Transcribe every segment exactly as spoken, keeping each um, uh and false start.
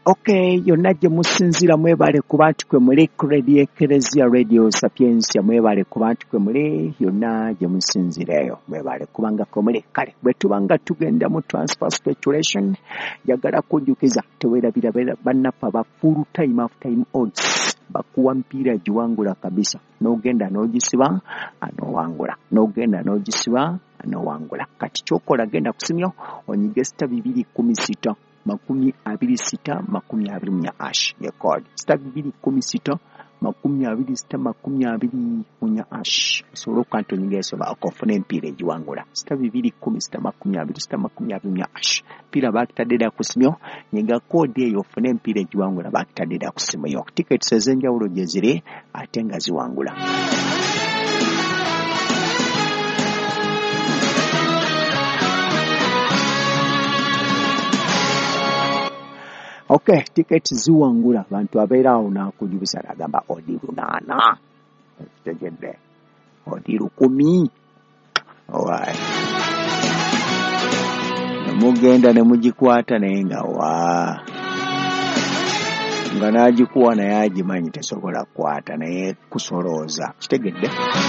Okay, yonna gye musinzira mwebale kuba nti kwe muli ku radio Eklezia Radio Sapiensia mwebale kuba nti kwe muli yonna gye musinzireyo mwebale kubanga kwe muli kale bwe tubanga tugenda mu transfer speculation yagala kujjukiza tewerabira bannaffe aba full time half time odds bakuwa mpira giwangula kabisa n'ogenda n'ogisiba anowangula n'ogenda n'ogisiba anowangula kati kyokola genda kusimyo onyige sita bibiri kumi sita makumi abiri sita makumi abiri munya ash ye code sita bibiri kumi sita makumi abiri sita makumi abiri munya ash solo kanto nyingeso ba okofune mpire giwangula sita bibiri kumi sita makumi abiri sita makumi abiri munya ash pira bakitadde kusimyo nyinga code eyo fune mpire giwangula bakitadde kusimyo tickets ezenja ulo jezire atenga ziwangula. Okay, ticket ziwangula bantu abeerawo nakujubisa nagamba odi lunana tegedde odi lukumi alright nemugenda nemugikwata naye nga wa nga nagikuwa naye agimanyi tesobola kukwata naye kusolooza kitegedde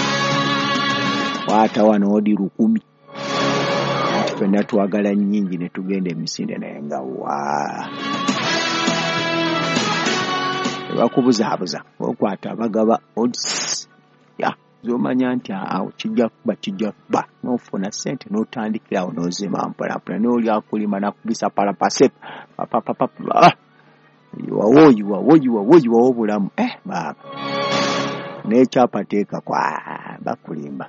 kwata wano odi lukumi fenna twagala nnyingi ne tugenda emisinde naye nga wa bakubuzaabuza okwata bagaba odds ya zomanya nti awo kijja kuba kijja kuba n'ofuna ssente n'otandikirawo n'ozima mpalampala n'oli akulima nakubisa palapase papapapa yiwawo yiwawo yiwawo yiwawo bulamu eh baaba n'ekyapa teeka kwa bakulimba.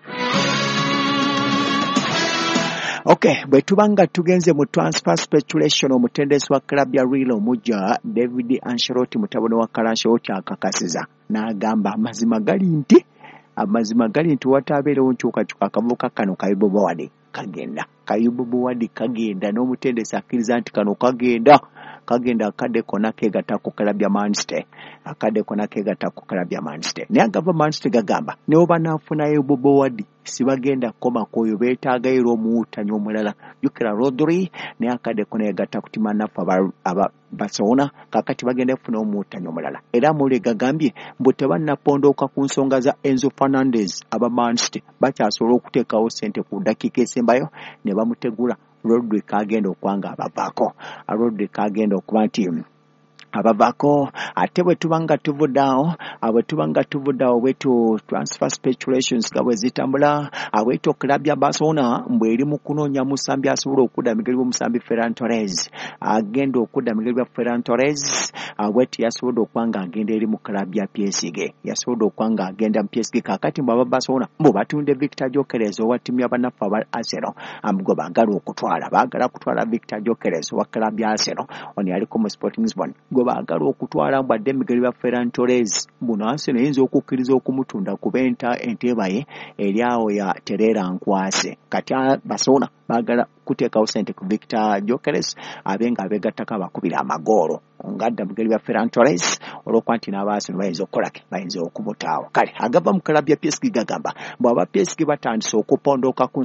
Okay, bwe tubanga tugenze mu transfer speculation omutendesi wa club ya Real omujja David Ancelotti mutabano wa Carlo Ancelotti akakasiza n'agamba amazima gali nti amazima gali nti watabeerewo nkyukakyuka akavubuka kano Kayubo Bowadi kagenda Kayubo Bowadi kagenda n'omutendesi akkiriza nti kano kagenda kagenda akadde kona kegatta ku club ya Manchester akadde kona kegatta ku club ya Manchester naye agamba Manchester gagamba ne oba naafunayo Bowadi sibagenda koma koyo beetaaga era omuwuutanya omulala jukira Rodri naye akadde kona yegatta ku timu naffe aba Barcelona kakati bagenda kufuna omuwuutanya omulala era mule gagambye mbu tebannapondooka ku nsonga za Enzo Fernandez aba Manchester bakyasobola okuteekawo ssente ku ddakiika esembayo ne bamutegula Rodri kagenda okwanga abavaako Rodri kagenda okuba nti abavako ate bwe tubanga tuvuddawo abwe tubanga tuvuddawo bwetu transfer speculations nga bwe zitambula abwetu club ya Barcelona mbwe eri mu kunoonya musambi asobola okudda migeri w'omusambi Ferran Torres agenda okudda migeri wa Ferran Torres abwetu yasobola okwanga agenda eri mu club ya P S G yasobola okwanga agenda mu P S G kakati mbu aba Barcelona mbu batunde Victor Gyökeres owa ttimu y'abanafu aba Arsenal amugwe baagala okutwala baagala kutwala Victor Gyökeres owa club ya Arsenal oni aliko mu Sporting Lisbon baagala okutwala mbadde migeri ba Ferran Torres buno Arsenal eyinza okukkiriza okumutunda kubenta entebaye eri awo ya Terera Nkwase kati Barcelona baagala kuteekawo ssente ku Victor Gyökeres abenga abegattako abakubira amagoolo ngadda migeri ba Ferran Torres olw'okuba nti n'Abarsenal bayinza okukolaki bayinza okumutaawo kale agava mu club ya P S G gagamba bw'aba P S G batandise okupondooka ku